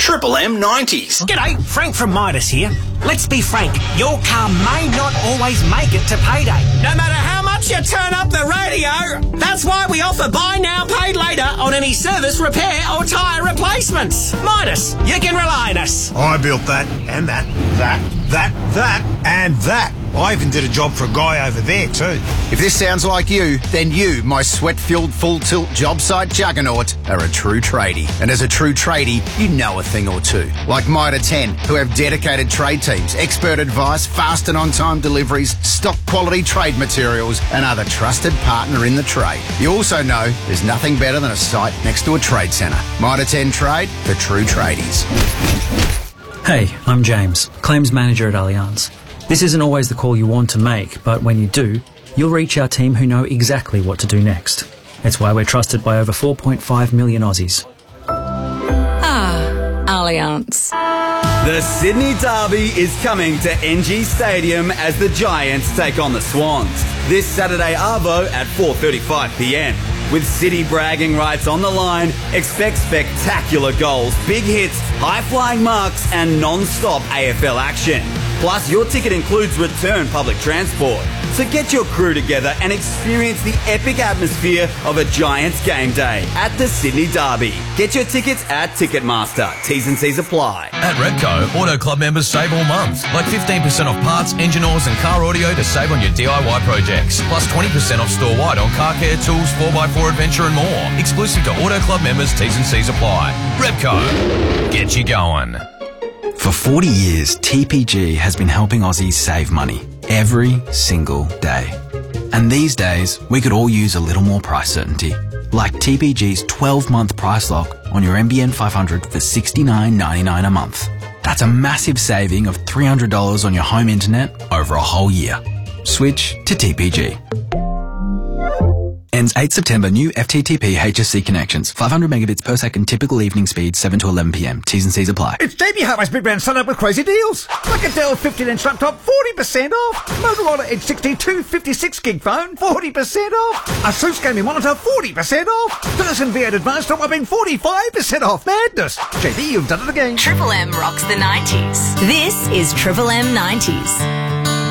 Triple M 90s. G'day, Frank from Midas here. Let's be frank, your car may not always make it to payday. No matter how much you turn up the radio, that's why we offer buy now, pay later on any service, repair or tyre replacements. Midas, you can rely on us. I built that, and that, and that. I even did a job for a guy over there too. If this sounds like you, then you, my sweat-filled full-tilt job site juggernaut, are a true tradie. And as a true tradie, you know a thing or two. Like Mitre 10, who have dedicated trade teams, expert advice, fast and on-time deliveries, stock quality trade materials, and are the trusted partner in the trade. You also know there's nothing better than a site next to a trade centre. Mitre 10 Trade for true tradies. Hey, I'm James, Claims Manager at Allianz. This isn't always the call you want to make, but when you do, you'll reach our team who know exactly what to do next. It's why we're trusted by over 4.5 million Aussies. Allianz. The Sydney Derby is coming to NG Stadium as the Giants take on the Swans. This Saturday arvo at 4:35pm. With City bragging rights on the line, expect spectacular goals, big hits, high-flying marks and non-stop AFL action. Plus, your ticket includes return public transport. So get your crew together and experience the epic atmosphere of a Giants game day at the Sydney Derby. Get your tickets at Ticketmaster. T's and C's apply. At Repco, Auto Club members save all month. Like 15% off parts, engine oils and car audio to save on your DIY projects. Plus 20% off store-wide on car care, tools, 4x4 adventure and more. Exclusive to Auto Club members, T's and C's apply. Repco, get you going. For 40 years, TPG has been helping Aussies save money every single day. And these days, we could all use a little more price certainty. Like TPG's 12-month price lock on your NBN 500 for $69.99 a month. That's a massive saving of $300 on your home internet over a whole year. Switch to TPG. Ends 8 September. New FTTP HSC connections. 500 megabits per second. Typical evening speed 7 to 11 p.m. T's and C's apply. It's JB Hi-Fi's Big Brand Sun Up with crazy deals. Like a Dell 15-inch laptop, 40% off. Motorola Edge 62 56-gig phone, 40% off. Asus gaming monitor, 40% off. Dyson V8 Advanced top upping, 45% off. Madness. JB, you've done it again. Triple M rocks the 90s. This is Triple M 90s.